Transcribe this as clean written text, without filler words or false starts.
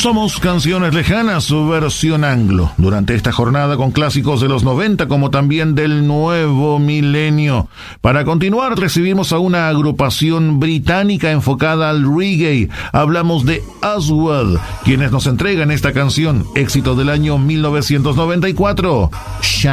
Somos Canciones Lejanas, su versión anglo, durante esta jornada con clásicos de los 90 como también del nuevo milenio. Para continuar recibimos a una agrupación británica enfocada al reggae. Hablamos de Aswell, quienes nos entregan esta canción, éxito del año 1994, Shine.